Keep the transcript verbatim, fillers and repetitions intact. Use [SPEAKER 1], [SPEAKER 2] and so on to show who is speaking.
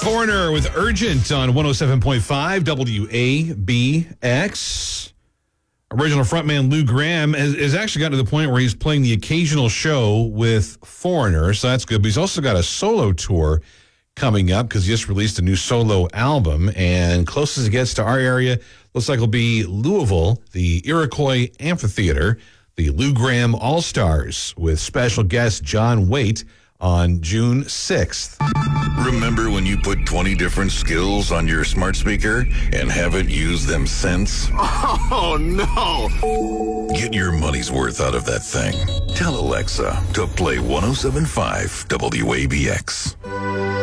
[SPEAKER 1] Foreigner with Urgent on one oh seven point five W A B X. Original frontman Lou Gramm has, has actually gotten to the point where he's playing the occasional show with Foreigner, so that's good. But he's also got a solo tour coming up because he just released a new solo album. And closest it gets to our area, looks like it'll be Louisville, the Iroquois Amphitheater, the Lou Gramm All-Stars with special guest John Waite on June sixth.
[SPEAKER 2] Remember when you put twenty different skills on your smart speaker and haven't used them since?
[SPEAKER 3] Oh, no.
[SPEAKER 2] Get your money's worth out of that thing. Tell Alexa to play one oh seven point five W A B X.